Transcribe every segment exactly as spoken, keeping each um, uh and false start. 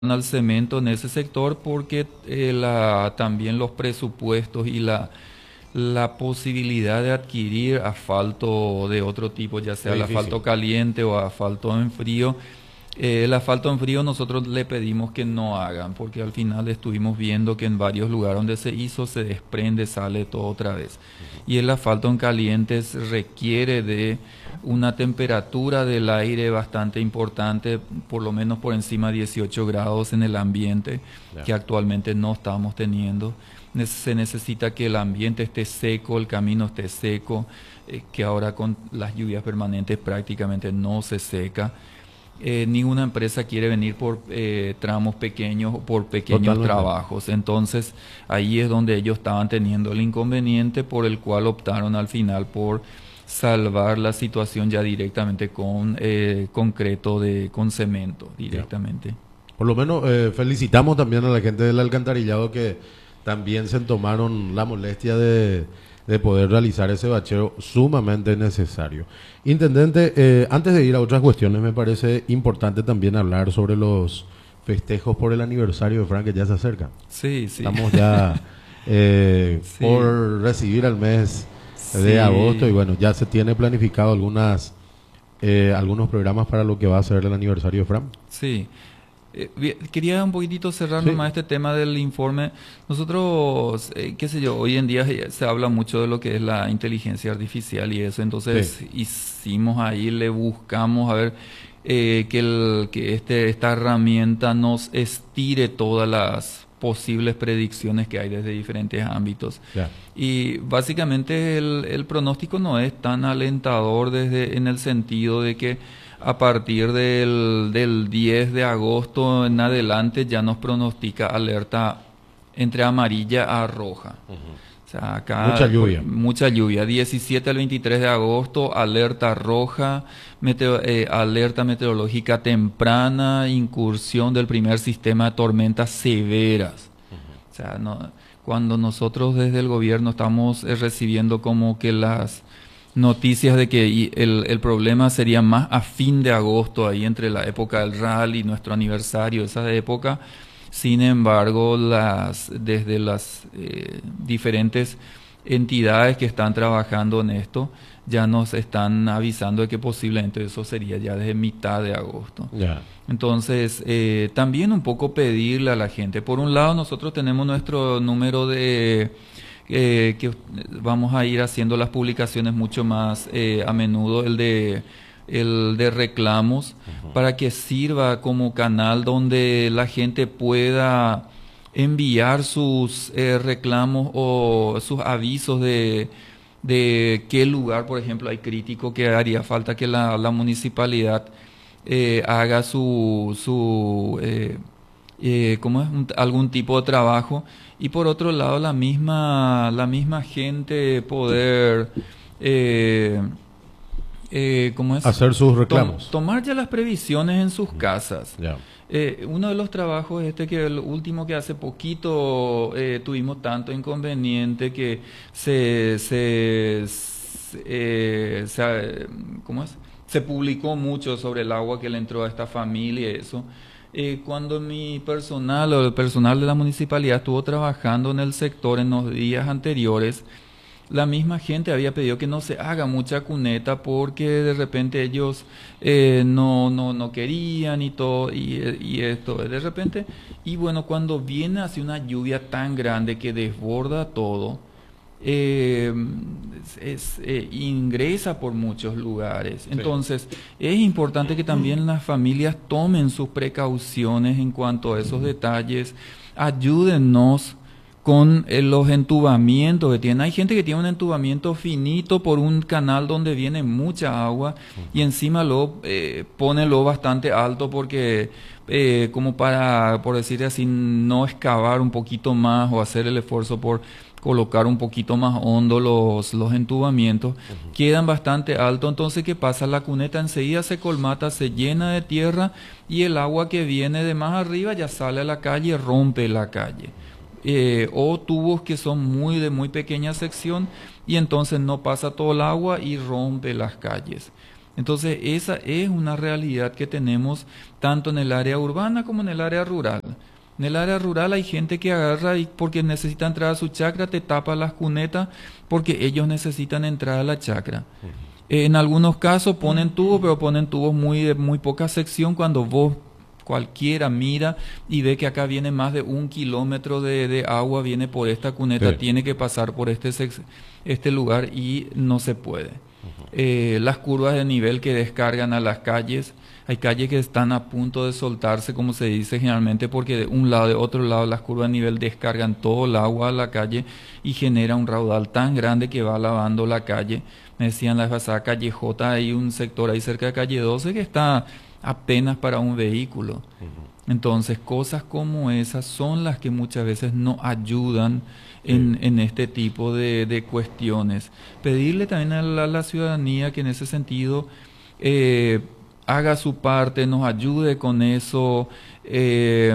al cemento en ese sector porque eh, la, también los presupuestos y la, la posibilidad de adquirir asfalto de otro tipo, ya sea Es el difícil. asfalto caliente o asfalto en frío. Eh, el asfalto en frío nosotros le pedimos que no hagan, porque al final estuvimos viendo que en varios lugares donde se hizo se desprende, sale todo otra vez. Y el asfalto en calientes requiere de una temperatura del aire bastante importante, por lo menos por encima de dieciocho grados en el ambiente, Ya. que actualmente no estamos teniendo. Ne- Se necesita que el ambiente esté seco, el camino esté seco, eh, que ahora con las lluvias permanentes prácticamente no se seca. Eh, ninguna empresa quiere venir por eh, tramos pequeños o por pequeños Totalmente. trabajos. Entonces, ahí es donde ellos estaban teniendo el inconveniente por el cual optaron al final por salvar la situación ya directamente con eh, concreto, de, con cemento Ya. directamente. Por lo menos eh, felicitamos también a la gente del alcantarillado que también se tomaron la molestia de, de poder realizar ese bacheo sumamente necesario. Intendente, eh, antes de ir a otras cuestiones, me parece importante también hablar sobre los festejos por el aniversario de Frank, que ya se acerca. Sí, sí. Estamos ya eh, Sí, por recibir al mes de agosto y sí. bueno, ya se tiene planificado algunas eh, algunos programas para lo que va a ser el aniversario de Fran. Sí. Eh, bien, quería un poquitito cerrar Sí, nomás este tema del informe. Nosotros, eh, qué sé yo, hoy en día ya se habla mucho de lo que es la inteligencia artificial y eso, sí, entonces hicimos ahí, le buscamos a ver eh, que, el, que este, esta herramienta nos estire todas las posibles predicciones que hay desde diferentes ámbitos. ya. Y básicamente el, el pronóstico no es tan alentador desde, en el sentido de que a partir del, del diez de agosto en adelante ya nos pronostica alerta entre amarilla a roja. O sea, Mucha acá por- lluvia. mucha lluvia. diecisiete al veintitrés de agosto, alerta roja, meteo- eh, alerta meteorológica temprana, incursión del primer sistema de tormentas severas. O sea, no, cuando nosotros desde el gobierno estamos eh, recibiendo como que las noticias de que y el, el problema sería más a fin de agosto, ahí entre la época del rally, nuestro aniversario, esa época. Sin embargo, las, desde las eh, diferentes entidades que están trabajando en esto, ya nos están avisando de que posiblemente eso sería ya desde mitad de agosto. Ya. Entonces, eh, también un poco pedirle a la gente. Por un lado, nosotros tenemos nuestro número de eh, que vamos a ir haciendo las publicaciones mucho más eh, a menudo, el de el de reclamos, para que sirva como canal donde la gente pueda enviar sus eh, reclamos o sus avisos de, de qué lugar, por ejemplo, hay crítico que haría falta que la, la municipalidad eh, haga su, su eh, eh, ¿cómo es? Un- algún tipo de trabajo, y por otro lado la misma, la misma gente poder, eh, eh, ¿cómo es? Hacer sus Tom- reclamos. tomar ya las previsiones en sus casas. Ya. Eh, uno de los trabajos este que el último que hace poquito eh, tuvimos tanto inconveniente que se, se, se, eh, se, ¿cómo es? Se publicó mucho sobre el agua que le entró a esta familia y eso. Eh, cuando mi personal o el personal de la municipalidad estuvo trabajando en el sector en los días anteriores, la misma gente había pedido que no se haga mucha cuneta porque de repente ellos eh, no, no, no querían y todo y, y esto de repente. Y bueno, cuando viene así una lluvia tan grande que desborda todo, eh, es, eh, ingresa por muchos lugares. Sí. Entonces, es importante que también las familias tomen sus precauciones en cuanto a esos detalles. Ayúdennos con eh, los entubamientos que tienen. Hay gente que tiene un entubamiento finito por un canal donde viene mucha agua y encima lo eh, pone lo bastante alto porque eh, como para, por decir así, no excavar un poquito más o hacer el esfuerzo por colocar un poquito más hondo los, los entubamientos, quedan bastante alto. Entonces, ¿qué pasa? La cuneta enseguida se colmata, se llena de tierra y el agua que viene de más arriba ya sale a la calle, rompe la calle. Eh, o tubos que son muy de muy pequeña sección y entonces no pasa todo el agua y rompe las calles. Entonces esa es una realidad que tenemos tanto en el área urbana como en el área rural. En el área rural hay gente que agarra y porque necesita entrar a su chacra, te tapa las cunetas porque ellos necesitan entrar a la chacra. Uh-huh. Eh, en algunos casos ponen tubos, pero ponen tubos muy de muy poca sección. Cuando vos cualquiera mira y ve que acá viene más de un kilómetro de, de agua, viene por esta cuneta, sí. Tiene que pasar por este, sex, este lugar y no se puede. Uh-huh. Eh, las curvas de nivel que descargan a las calles, hay calles que están a punto de soltarse, como se dice generalmente, porque de un lado, de otro lado, las curvas de nivel descargan todo el agua a la calle y genera un raudal tan grande que va lavando la calle. Me decían la vez pasada, calle J, hay un sector ahí cerca de calle doce que está apenas para un vehículo. Uh-huh. Entonces, cosas como esas son las que muchas veces no ayudan en, sí. en este tipo de, de cuestiones. Pedirle también a la, a la ciudadanía que en ese sentido eh, haga su parte, nos ayude con eso. Eh,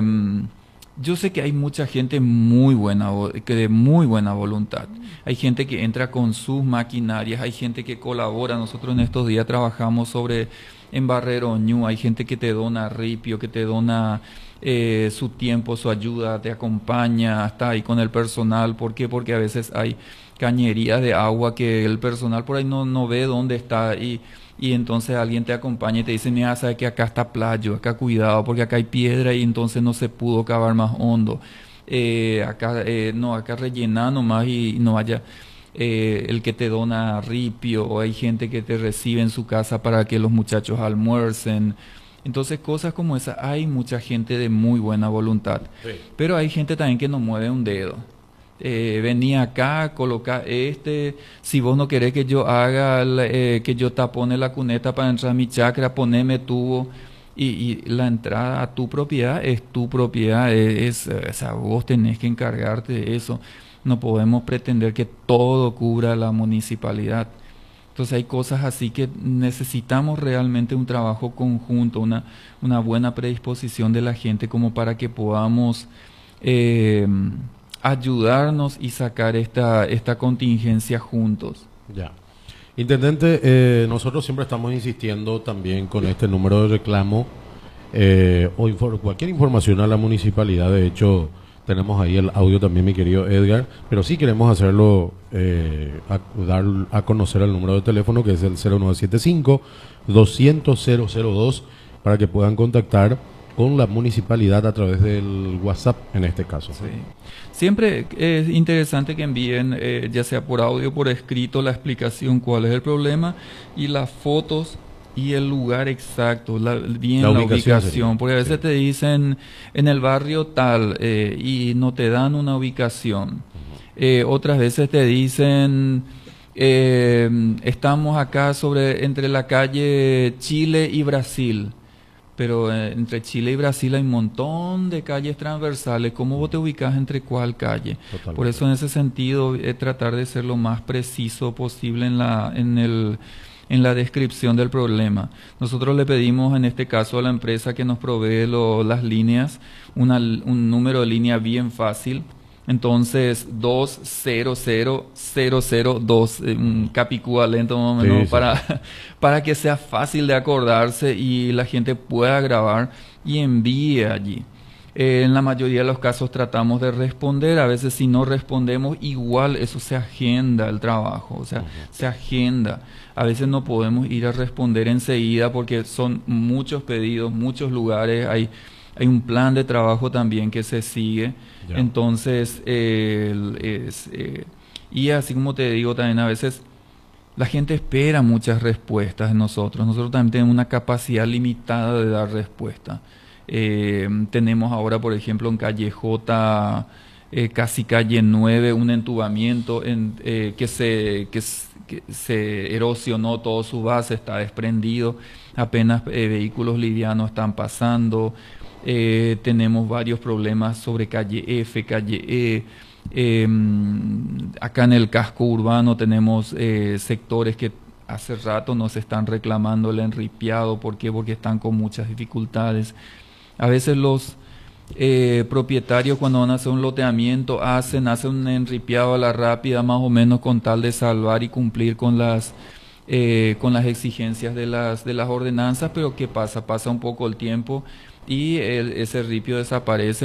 yo sé que hay mucha gente muy buena, que de muy buena voluntad. Hay gente que entra con sus maquinarias, hay gente que colabora. Nosotros en estos días trabajamos sobre en Barrero Ñu, hay gente que te dona ripio, que te dona eh, su tiempo, su ayuda, te acompaña, está ahí con el personal. ¿Por qué? Porque a veces hay cañerías de agua que el personal por ahí no, no ve dónde está y, y entonces alguien te acompaña y te dice, mira, sabes que acá está playo, acá cuidado porque acá hay piedra y entonces no se pudo cavar más hondo. Eh, acá eh, no, acá rellená nomás y, y no haya... Eh, el que te dona ripio, o hay gente que te recibe en su casa para que los muchachos almuercen. Entonces cosas como esas, hay mucha gente de muy buena voluntad, sí. Pero hay gente también que no mueve un dedo. Eh, vení acá, coloca este, si vos no querés que yo haga, eh, que yo tapone la cuneta para entrar a mi chacra, poneme tubo. Y, y la entrada a tu propiedad es tu propiedad, es, es, o sea, vos tenés que encargarte de eso. No podemos pretender que todo cubra la municipalidad. Entonces hay cosas así que necesitamos realmente un trabajo conjunto, una, una buena predisposición de la gente como para que podamos eh, ayudarnos y sacar esta, esta contingencia juntos. Ya. Intendente, eh, nosotros siempre estamos insistiendo también con este número de reclamo eh, o infor- cualquier información a la municipalidad. De hecho, tenemos ahí el audio también, mi querido Edgar, pero sí queremos hacerlo, eh, a, dar a conocer el número de teléfono que es el cero nueve siete cinco, doscientos, cero cero dos para que puedan contactar con la municipalidad a través del WhatsApp en este caso. Sí. Siempre es interesante que envíen, eh, ya sea por audio o por escrito, la explicación cuál es el problema y las fotos y el lugar exacto, la, bien la, la ubicación, ubicación porque a veces sí. Te dicen en el barrio tal eh, y no te dan una ubicación. Uh-huh. Eh, otras veces te dicen eh, estamos acá sobre entre la calle Chile y Brasil, pero eh, entre Chile y Brasil hay un montón de calles transversales. ¿Cómo vos te ubicás entre cuál calle? Totalmente. Por eso en ese sentido es eh, tratar de ser lo más preciso posible en la en el en la descripción del problema. Nosotros le pedimos en este caso a la empresa que nos provee lo, las líneas, una, un número de línea bien fácil. Entonces, dos cero cero cero cero dos, un capicúa lento más o menos, sí, para, sí. para que sea fácil de acordarse y la gente pueda grabar y envíe allí. Eh, en la mayoría de los casos tratamos de responder, a veces si no respondemos, igual eso se agenda el trabajo, o sea, uh-huh. se agenda. A veces no podemos ir a responder enseguida porque son muchos pedidos, muchos lugares, hay, hay un plan de trabajo también que se sigue. Yeah. Entonces, eh, es, eh, y así como te digo, también a veces la gente espera muchas respuestas de nosotros. Nosotros también tenemos una capacidad limitada de dar respuesta. Eh, tenemos ahora, por ejemplo, en calle J, eh, casi calle nueve, un entubamiento en, eh, que, se, que, que se erosionó todo su base, está desprendido, apenas eh, vehículos livianos están pasando. Eh, tenemos varios problemas sobre calle F, calle E. Eh, acá en el casco urbano tenemos eh, sectores que hace rato nos están reclamando el enripiado. ¿Por qué? Porque están con muchas dificultades. A veces los eh, propietarios cuando van a hacer un loteamiento hacen, hacen un enripiado a la rápida más o menos con tal de salvar y cumplir con las eh, con las exigencias de las, de las ordenanzas, pero ¿qué pasa? Pasa un poco el tiempo y el- ese ripio desaparece.